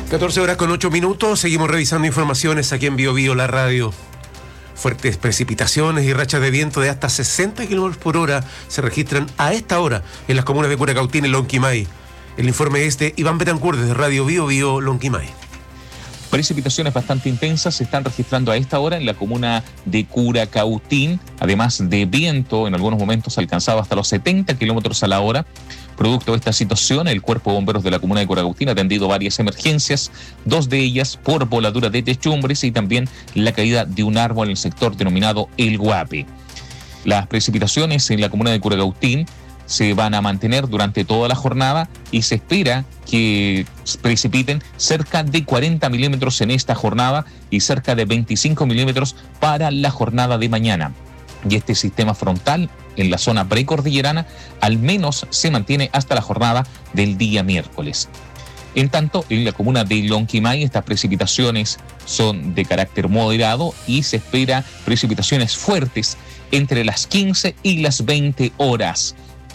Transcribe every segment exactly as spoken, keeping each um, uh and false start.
catorce horas con ocho minutos, seguimos revisando informaciones aquí en Bio Bio, la radio. Fuertes precipitaciones y rachas de viento de hasta sesenta kilómetros por hora se registran a esta hora en las comunas de Curacautín y Lonquimay. El informe es de Iván Betancourt desde Radio Bio Bio, Lonquimay. Precipitaciones bastante intensas se están registrando a esta hora en la comuna de Curacautín, además de viento, en algunos momentos alcanzado hasta los setenta kilómetros a la hora. Producto de esta situación, el Cuerpo de Bomberos de la comuna de Curacautín ha atendido varias emergencias, dos de ellas por voladura de techumbres y también la caída de un árbol en el sector denominado El Guape. Las precipitaciones en la comuna de Curacautín se van a mantener durante toda la jornada y se espera que precipiten cerca de cuarenta milímetros en esta jornada y cerca de veinticinco milímetros para la jornada de mañana. Y este sistema frontal en la zona precordillerana al menos se mantiene hasta la jornada del día miércoles. En tanto, en la comuna de Lonquimay estas precipitaciones son de carácter moderado y se espera precipitaciones fuertes entre las quince y las veinte horas.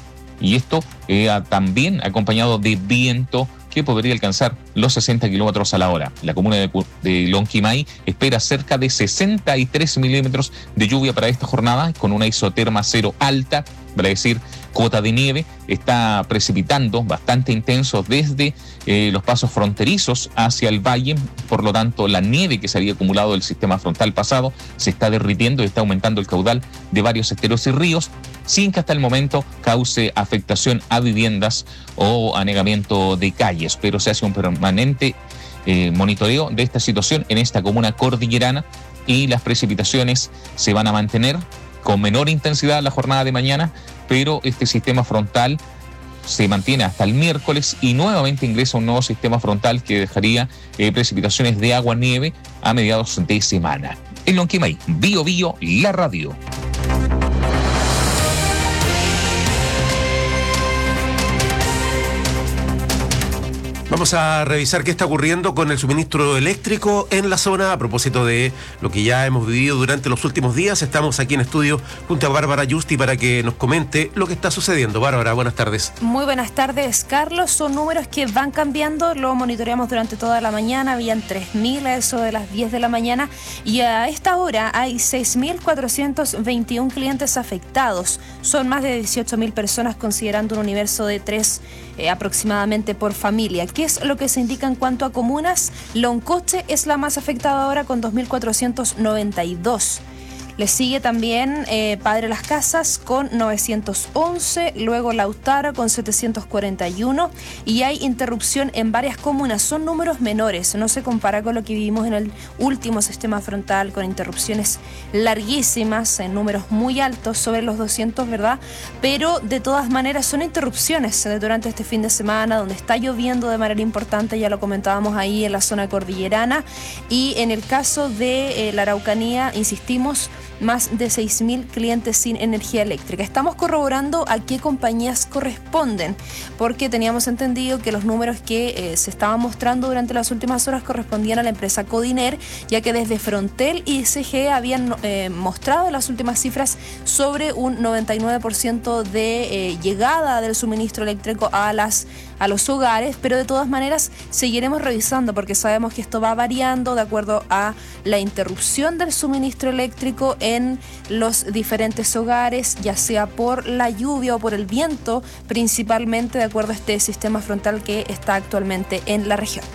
Y esto eh, también acompañado de viento que podría alcanzar los sesenta kilómetros a la hora. La comuna de, de Lonquimay espera cerca de sesenta y tres milímetros de lluvia para esta jornada, con una isoterma cero alta, para decir cota de nieve. Está precipitando bastante intenso desde eh, los pasos fronterizos hacia el valle. Por lo tanto, la nieve que se había acumulado del sistema frontal pasado se está derritiendo y está aumentando el caudal de varios esteros y ríos, sin que hasta el momento cause afectación a viviendas o anegamiento de calles, pero se hace un permanente eh, monitoreo de esta situación en esta comuna cordillerana y las precipitaciones se van a mantener con menor intensidad la jornada de mañana, pero este sistema frontal se mantiene hasta el miércoles y nuevamente ingresa un nuevo sistema frontal que dejaría eh, precipitaciones de agua-nieve a mediados de semana. En Lonquimay, Bio Bio, la radio. Vamos a revisar qué está ocurriendo con el suministro eléctrico en la zona. A propósito de lo que ya hemos vivido durante los últimos días, estamos aquí en estudio junto a Bárbara Yusti para que nos comente lo que está sucediendo. Bárbara, buenas tardes. Muy buenas tardes, Carlos. Son números que van cambiando, lo monitoreamos durante toda la mañana, habían tres mil a eso de las diez de la mañana y a esta hora hay seis mil cuatrocientos veintiún clientes afectados. Son más de dieciocho mil personas considerando un universo de tres eh, aproximadamente por familia. ¿Qué es lo que se indica en cuanto a comunas? Loncoche es la más afectada ahora con dos mil cuatrocientos noventa y dos. Le sigue también eh, Padre Las Casas con novecientos once, luego Lautaro con setecientos cuarenta y uno y hay interrupción en varias comunas. Son números menores, no se compara con lo que vivimos en el último sistema frontal con interrupciones larguísimas, en números muy altos, sobre los doscientos, ¿verdad? Pero de todas maneras son interrupciones durante este fin de semana donde está lloviendo de manera importante, ya lo comentábamos ahí en la zona cordillerana, y en el caso de eh, la Araucanía, insistimos, más de seis mil clientes sin energía eléctrica. Estamos corroborando a qué compañías corresponden, porque teníamos entendido que los números que eh, se estaban mostrando durante las últimas horas correspondían a la empresa Codiner, ya que desde Frontel y C G E habían eh, mostrado las últimas cifras sobre un noventa y nueve por ciento de eh, llegada del suministro eléctrico a las a los hogares, pero de todas maneras seguiremos revisando porque sabemos que esto va variando de acuerdo a la interrupción del suministro eléctrico en los diferentes hogares, ya sea por la lluvia o por el viento, principalmente de acuerdo a este sistema frontal que está actualmente en la región.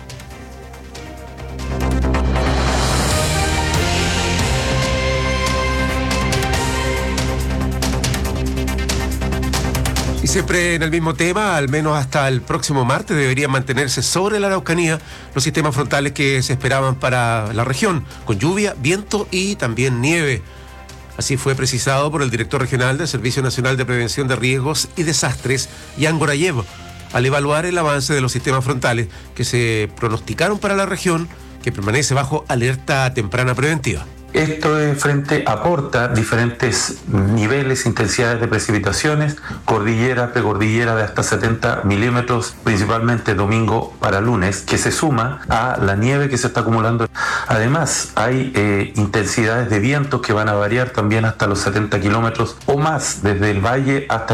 Y siempre en el mismo tema, al menos hasta el próximo martes deberían mantenerse sobre la Araucanía los sistemas frontales que se esperaban para la región, con lluvia, viento y también nieve. Así fue precisado por el director regional del Servicio Nacional de Prevención de Riesgos y Desastres, Jan Gorayev, al evaluar el avance de los sistemas frontales que se pronosticaron para la región, que permanece bajo alerta temprana preventiva. Esto de frente aporta diferentes niveles, intensidades de precipitaciones, cordillera, precordillera de hasta setenta milímetros, principalmente domingo para lunes, que se suma a la nieve que se está acumulando. Además, hay eh, intensidades de vientos que van a variar también hasta los setenta kilómetros o más, desde el valle hasta